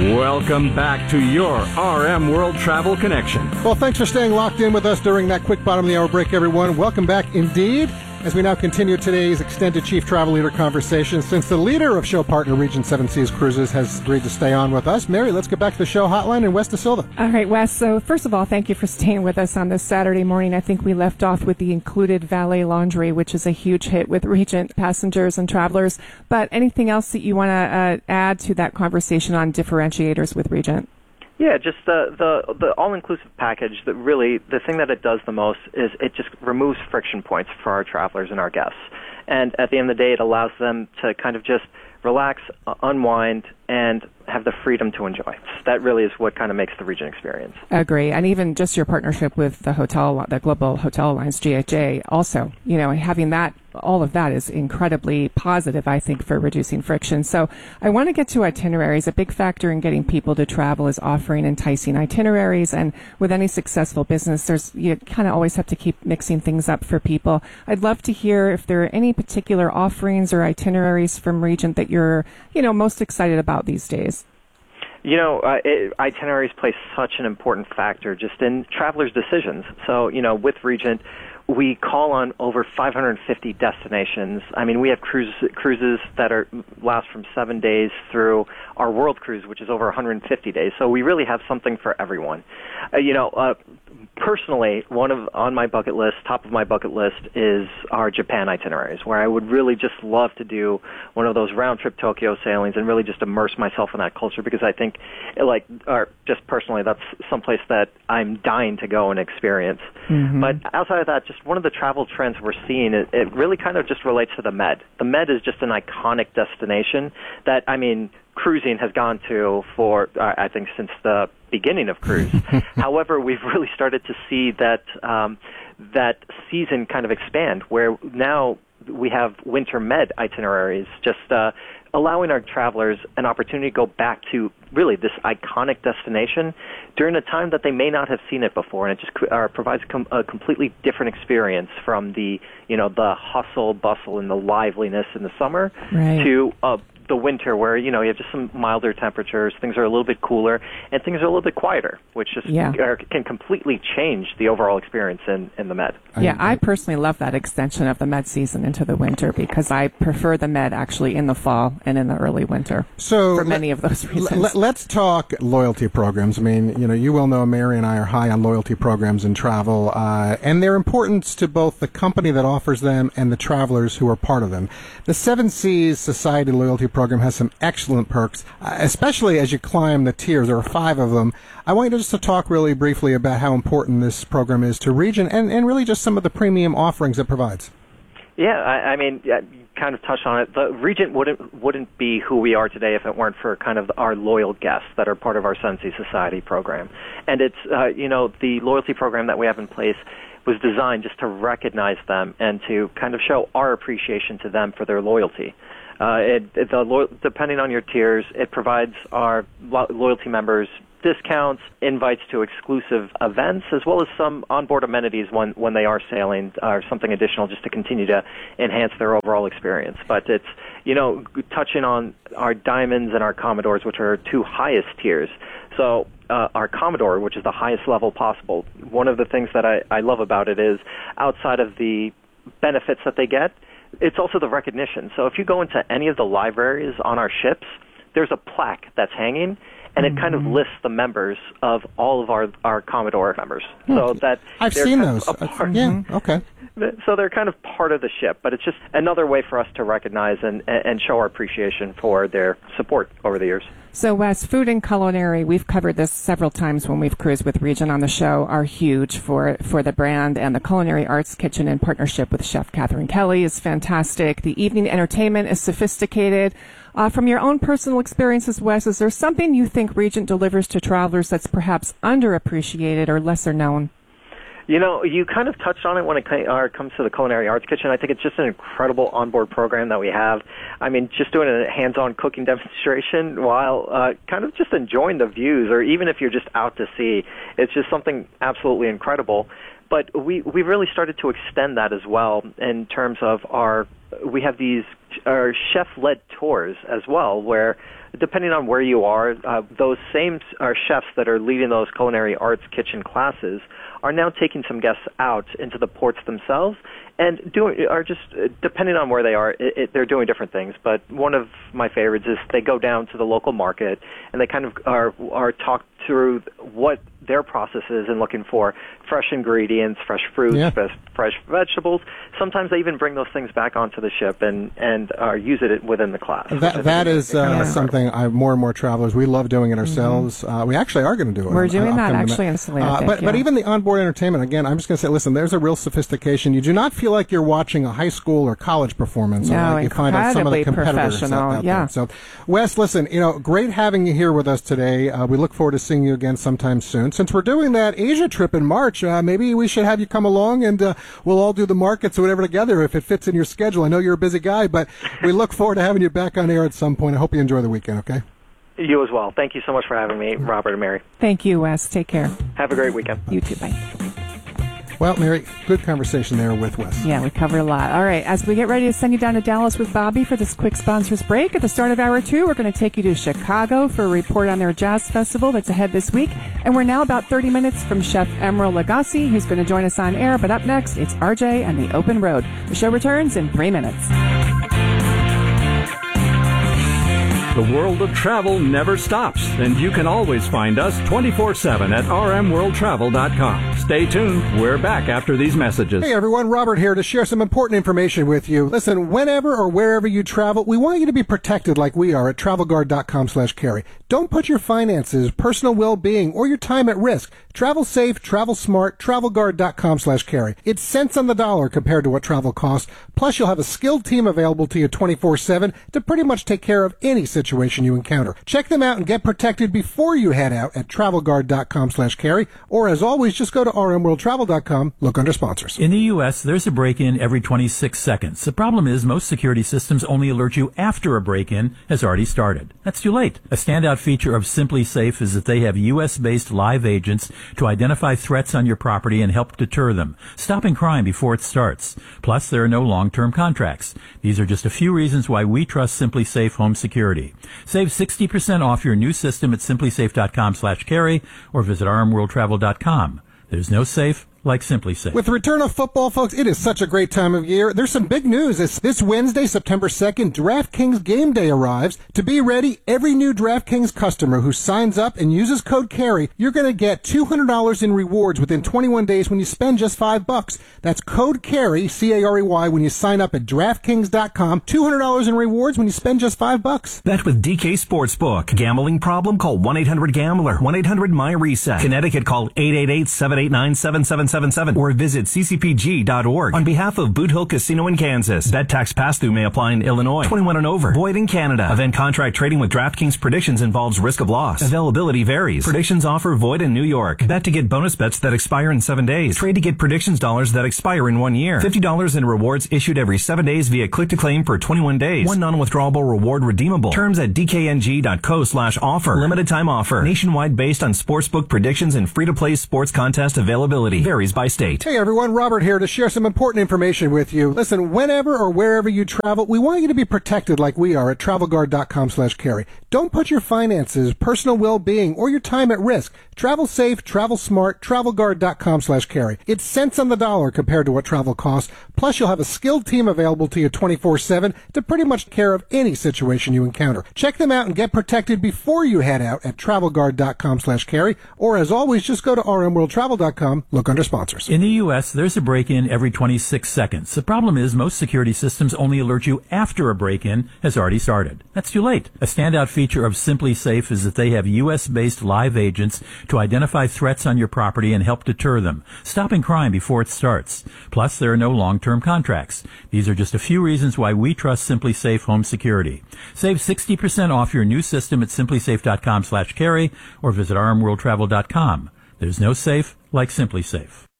Welcome back to your RM World Travel Connection. Well, thanks for staying locked in with us during that quick bottom of the hour break, everyone. Welcome back indeed, as we now continue today's extended Chief Travel Leader conversation. Since the leader of show partner Regent Seven Seas Cruises has agreed to stay on with us, Mary, let's get back to the show hotline in West Da Silva. All right, Wes. So first of all, thank you for staying with us on this Saturday morning. I think we left off with the included valet laundry, which is a huge hit with Regent passengers and travelers. But anything else that you want to add to that conversation on differentiators with Regent? Yeah, just the all-inclusive package, that really, the thing that it does the most is it just removes friction points for our travelers and our guests. And at the end of the day, it allows them to kind of just relax, unwind, and have the freedom to enjoy. That really is what kind of makes the Regent experience. Agree. And even just your partnership with the Global Hotel Alliance, GHA, also, having that, all of that is incredibly positive, I think, for reducing friction. So I want to get to itineraries. A big factor in getting people to travel is offering enticing itineraries. And with any successful business, you kind of always have to keep mixing things up for people. I'd love to hear if there are any particular offerings or itineraries from Regent that you're, most excited about these days. Itineraries play such an important factor just in travelers' decisions. So, with Regent, we call on over 550 destinations. I mean, we have cruises that last from 7 days through our World Cruise, which is over 150 days. So we really have something for everyone. Personally, on my bucket list, top of my bucket list, is our Japan itineraries, where I would really just love to do one of those round-trip Tokyo sailings and really just immerse myself in that culture, because I think, just personally, that's someplace that I'm dying to go and experience. Mm-hmm. But outside of that, just one of the travel trends we're seeing, it really kind of just relates to the Med. The Med is just an iconic destination that, cruising has gone to for, I think, since the beginning of cruise. However, we've really started to see that season kind of expand, where now we have winter Med itineraries, just allowing our travelers an opportunity to go back to really this iconic destination during a time that they may not have seen it before, and it just provides a completely different experience from the hustle, bustle, and the liveliness in the summer to the winter, where you have just some milder temperatures, things are a little bit cooler, and things are a little bit quieter, which just can completely change the overall experience in the Med. Yeah, I personally love that extension of the Med season into the winter, because I prefer the Med actually in the fall and in the early winter. So for many of those reasons. Let's talk loyalty programs. I mean, you will know Mary and I are high on loyalty programs in travel, and their importance to both the company that offers them and the travelers who are part of them. The Seven Seas Society Loyalty Program has some excellent perks, especially as you climb the tiers. There are 5 of them. I want you just to talk really briefly about how important this program is to Regent and really just some of the premium offerings it provides. Yeah, you kind of touched on it. The Regent wouldn't be who we are today if it weren't for kind of our loyal guests that are part of our Seven Seas Society program. And it's, the loyalty program that we have in place was designed just to recognize them and to kind of show our appreciation to them for their loyalty. Depending on your tiers, it provides our loyalty members discounts, invites to exclusive events, as well as some onboard amenities when they are sailing, or something additional just to continue to enhance their overall experience. But it's, touching on our Diamonds and our Commodores, which are our 2 highest tiers. So our Commodore, which is the highest level possible, one of the things that I love about it is, outside of the benefits that they get, it's also the recognition. So if you go into any of the libraries on our ships, there's a plaque that's hanging, and it kind of lists the members of all of our Commodore members. So that I've seen those. Okay. So they're kind of part of the ship, but it's just another way for us to recognize and show our appreciation for their support over the years. So, Wes, food and culinary, we've covered this several times when we've cruised with Regent on the show, are huge for the brand, and the Culinary Arts Kitchen in partnership with Chef Catherine Kelly is fantastic. The evening entertainment is sophisticated. From your own personal experiences, Wes, is there something you think Regent delivers to travelers that's perhaps underappreciated or lesser known? You kind of touched on it when it comes to the Culinary Arts Kitchen. I think it's just an incredible onboard program that we have. Just doing a hands-on cooking demonstration while kind of just enjoying the views, or even if you're just out to sea, it's just something absolutely incredible. But we really started to extend that as well in terms of we have these chef-led tours as well, where depending on where you are, those same chefs that are leading those culinary arts kitchen classes are now taking some guests out into the ports themselves and depending on where they are, they're doing different things. But one of my favorites is they go down to the local market and they kind of are talked through what their process is and looking for fresh ingredients, fresh fruits, fresh vegetables. Sometimes they even bring those things back onto the ship and use it within the class. That is something more and more travelers, we love doing it ourselves. We actually are going to do it. We're doing that actually in Salina. But even the onboard entertainment, again, I'm just going to say, listen, there's a real sophistication. You do not feel like you're watching a high school or college performance. No, like you find out some of the competitors professional. out there. So, Wes, listen, great having you here with us today. We look forward to seeing you again sometime soon. Since we're doing that Asia trip in March, maybe we should have you come along and we'll all do the markets or whatever together if it fits in your schedule. I know you're a busy guy, but we look forward to having you back on air at some point. I hope you enjoy the weekend, okay? You as well. Thank you so much for having me, Robert and Mary. Thank you, Wes. Take care. Have a great weekend. You too. Bye. Well, Mary, good conversation there with Wes. Yeah, we covered a lot. All right, as we get ready to send you down to Dallas with Bobby for this quick sponsors break, at the start of Hour 2, we're going to take you to Chicago for a report on their jazz festival that's ahead this week. And we're now about 30 minutes from Chef Emeril Lagasse, who's going to join us on air. But up next, it's RJ and the Open Road. The show returns in 3 minutes. The world of travel never stops, and you can always find us 24/7 at rmworldtravel.com. Stay tuned. We're back after these messages. Hey everyone, Robert here to share some important information with you. Listen, whenever or wherever you travel, we want you to be protected like we are at travelguard.com/carry. Don't put your finances, personal well-being, or your time at risk. Travel safe, travel smart, travelguard.com/carry. It's cents on the dollar compared to what travel costs. Plus, you'll have a skilled team available to you 24/7 to pretty much take care of any situation you encounter. Check them out and get protected before you head out at travelguard.com/carry. Or as always, just go to rmworldtravel.com, look under sponsors. In the U.S., there's a break-in every 26 seconds. The problem is most security systems only alert you after a break-in has already started. That's too late. A standout feature of Simply Safe is that they have U.S.-based live agents to identify threats on your property and help deter them, stopping crime before it starts. Plus, there are no long-term contracts. These are just a few reasons why we trust Simply Safe Home Security. Save 60% off your new system at simplysafe.com/carry or visit rmworldtravel.com. There's no safe like Simply Safe. With the return of football, folks, it is such a great time of year. There's some big news. This Wednesday, September 2nd, DraftKings Game Day arrives. To be ready, every new DraftKings customer who signs up and uses code CARRY, you're going to get $200 in rewards within 21 days when you spend just $5. That's code CARRY, C-A-R-E-Y, when you sign up at DraftKings.com. $200 in rewards when you spend just $5. That with DK Sportsbook. Gambling problem? Call 1-800-GAMBLER. 1-800-MY-RESET. Connecticut, call 888-789-7777 or visit ccpg.org. On behalf of Boot Hill Casino in Kansas, bet tax pass-through may apply in Illinois. 21 and over. Void in Canada. Event contract trading with DraftKings Predictions involves risk of loss. Availability varies. Predictions offer void in New York. Bet to get bonus bets that expire in 7 days. Trade to get predictions dollars that expire in 1 year. $50 in rewards issued every 7 days via click-to-claim for 21 days. One non-withdrawable reward redeemable. Terms at dkng.co/offer. Limited time offer. Nationwide based on sportsbook predictions and free-to-play sports contest availability. Varies by state. Hey everyone, Robert here to share some important information with you. Listen, whenever or wherever you travel, we want you to be protected like we are at travelguard.com/carry. Don't put your finances, personal well-being, or your time at risk. Travel safe, travel smart, travelguard.com/carry. It's cents on the dollar compared to what travel costs. Plus, you'll have a skilled team available to you 24/7 to pretty much take care of any situation you encounter. Check them out and get protected before you head out at travelguard.com/carry. Or as always, just go to rmworldtravel.com, look under sponsors. In the U.S., there's a break-in every 26 seconds. The problem is most security systems only alert you after a break-in has already started. That's too late. A standout feature of Simply Safe is that they have U.S.-based live agents to identify threats on your property and help deter them, stopping crime before it starts. Plus, there are no long-term contracts. These are just a few reasons why we trust Simply Safe Home Security. Save 60% off your new system at simplysafe.com/carry or visit rmworldtravel.com. There's no safe like Simply Safe.